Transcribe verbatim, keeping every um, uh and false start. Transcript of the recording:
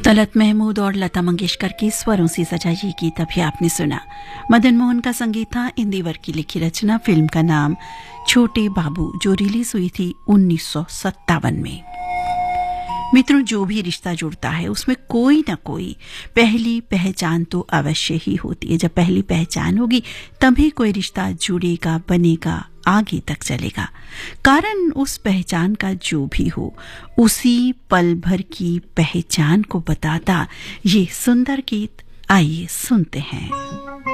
तलत महमूद और लता मंगेशकर के स्वरों से सजा ये गीत अभी आपने सुना। मदन मोहन का संगीत था, इंदिवर की लिखी रचना। फिल्म का नाम छोटे बाबू, जो रिलीज हुई थी उन्नीस सौ सत्तावन में। मित्रों, जो भी रिश्ता जुड़ता है उसमें कोई ना कोई पहली पहचान तो अवश्य ही होती है। जब पहली पहचान होगी तभी कोई रिश्ता जुड़ेगा, बनेगा, आगे तक चलेगा। कारण उस पहचान का जो भी हो, उसी पल भर की पहचान को बताता ये सुंदर गीत। आइए सुनते हैं।